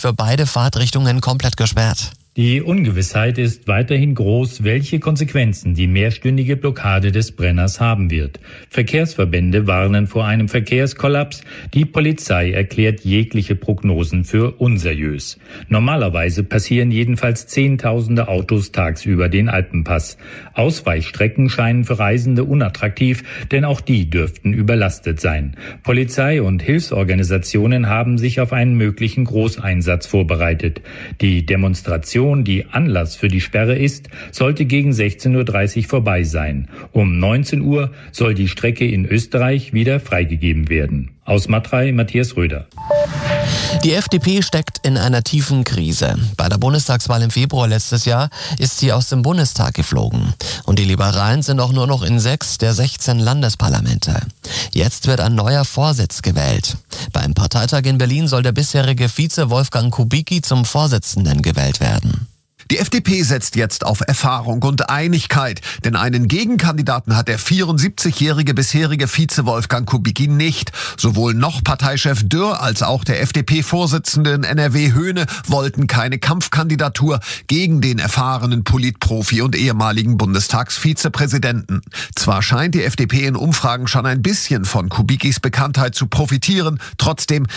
für beide Fahrtrichtungen komplett gesperrt. Die Ungewissheit ist weiterhin groß, welche Konsequenzen die mehrstündige Blockade des Brenners haben wird. Verkehrsverbände warnen vor einem Verkehrskollaps. Die Polizei erklärt jegliche Prognosen für unseriös. Normalerweise passieren jedenfalls Zehntausende Autos tagsüber den Alpenpass. Ausweichstrecken scheinen für Reisende unattraktiv, denn auch die dürften überlastet sein. Polizei und Hilfsorganisationen haben sich auf einen möglichen Großeinsatz vorbereitet. Die Demonstration, die Anlass für die Sperre ist, sollte gegen 16:30 Uhr vorbei sein. Um 19 Uhr soll die Strecke in Österreich wieder freigegeben werden. Aus Matrei, Matthias Röder. Die FDP steckt in einer tiefen Krise. Bei der Bundestagswahl im Februar letztes Jahr ist sie aus dem Bundestag geflogen. Und die Liberalen sind auch nur noch in 6 der 16 Landesparlamente. Jetzt wird ein neuer Vorsitz gewählt. Beim Parteitag in Berlin soll der bisherige Vize Wolfgang Kubicki zum Vorsitzenden gewählt werden. Die FDP setzt jetzt auf Erfahrung und Einigkeit, denn einen Gegenkandidaten hat der 74-jährige bisherige Vize Wolfgang Kubicki nicht. Sowohl noch Parteichef Dürr als auch der FDP-Vorsitzende in NRW Höhne wollten keine Kampfkandidatur gegen den erfahrenen Politprofi und ehemaligen Bundestagsvizepräsidenten. Zwar scheint die FDP in Umfragen schon ein bisschen von Kubickis Bekanntheit zu profitieren, trotzdem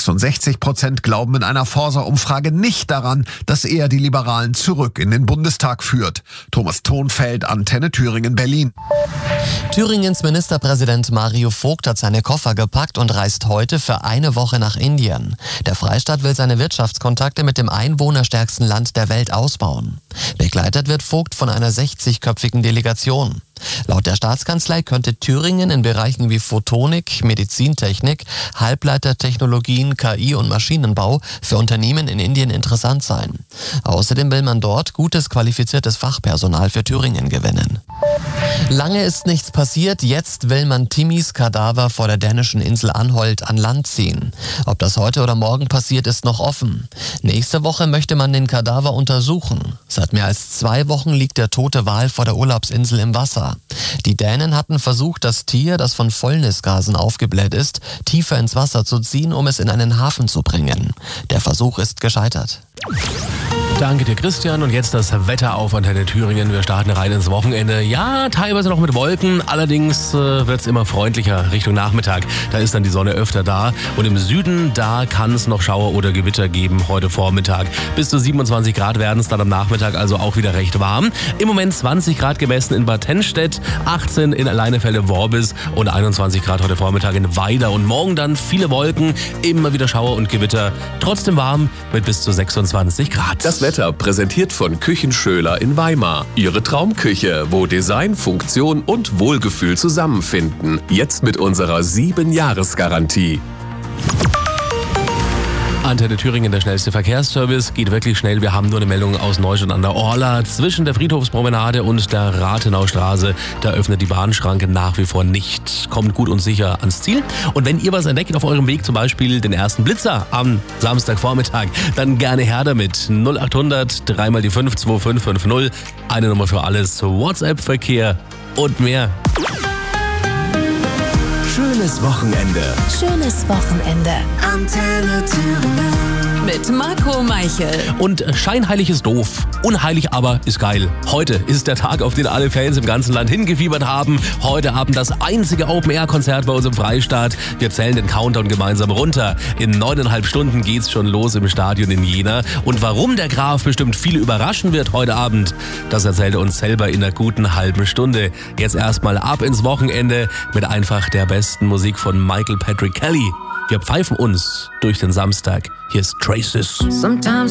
66% glauben in einer Forsa-Umfrage nicht daran, dass er die Liberalen zurück in den Bundestag führt. Thomas Thonfeld, Antenne Thüringen, Berlin. Thüringens Ministerpräsident Mario Vogt hat seine Koffer gepackt und reist heute für eine Woche nach Indien. Der Freistaat will seine Wirtschaftskontakte mit dem einwohnerstärksten Land der Welt ausbauen. Begleitet wird Vogt von einer 60-köpfigen Delegation. Laut der Staatskanzlei könnte Thüringen in Bereichen wie Photonik, Medizintechnik, Halbleitertechnologien, KI und Maschinenbau für Unternehmen in Indien interessant sein. Außerdem will man dort gutes, qualifiziertes Fachpersonal für Thüringen gewinnen. Lange ist nichts passiert, jetzt will man Timmys Kadaver vor der dänischen Insel Anholt an Land ziehen. Ob das heute oder morgen passiert, ist noch offen. Nächste Woche möchte man den Kadaver untersuchen. Seit mehr als 2 Wochen liegt der tote Wal vor der Urlaubsinsel im Wasser. Die Dänen hatten versucht, das Tier, das von Fäulnisgasen aufgebläht ist, tiefer ins Wasser zu ziehen, um es in einen Hafen zu bringen. Der Versuch ist gescheitert. Danke dir, Christian. Und jetzt das Wetter auf Antenne Thüringen. Wir starten rein ins Wochenende. Ja, teilweise noch mit Wolken. Allerdings wird es immer freundlicher Richtung Nachmittag. Da ist dann die Sonne öfter da. Und im Süden, da kann es noch Schauer oder Gewitter geben heute Vormittag. Bis zu 27 Grad werden es dann am Nachmittag, also auch wieder recht warm. Im Moment 20 Grad gemessen in Bad Tennstedt, 18 in Leinefelde-Worbis und 21 Grad heute Vormittag in Weida. Und morgen dann viele Wolken, immer wieder Schauer und Gewitter. Trotzdem warm mit bis zu 26 Grad. Das Wetter präsentiert von Küchen Schöler in Weimar. Ihre Traumküche, wo Design, Funktion und Wohlgefühl zusammenfinden. Jetzt mit unserer 7-Jahres-Garantie. Antenne Thüringen, der schnellste Verkehrsservice, geht wirklich schnell. Wir haben nur eine Meldung aus Neustadt an der Orla. Zwischen der Friedhofspromenade und der Rathenaustraße, da öffnet die Bahnschranke nach wie vor nicht. Kommt gut und sicher ans Ziel. Und wenn ihr was entdeckt auf eurem Weg, zum Beispiel den ersten Blitzer am Samstagvormittag, dann gerne her damit. 0800 3 mal die 5 2550. Eine Nummer für alles. WhatsApp-Verkehr und mehr. Schönes Wochenende. Schönes Wochenende. Antenne Thüringen. Mit Marco Meichel. Und scheinheilig ist doof, unheilig aber ist geil. Heute ist der Tag, auf den alle Fans im ganzen Land hingefiebert haben. Heute Abend das einzige Open-Air-Konzert bei uns im Freistaat. Wir zählen den Countdown gemeinsam runter. In 9,5 Stunden geht's schon los im Stadion in Jena. Und warum der Graf bestimmt viele überraschen wird heute Abend, das erzählt er uns selber in einer guten halben Stunde. Jetzt erstmal ab ins Wochenende mit einfach der besten Musik von Michael Patrick Kelly. Wir pfeifen uns durch den Samstag. Hier ist Traces. Sometimes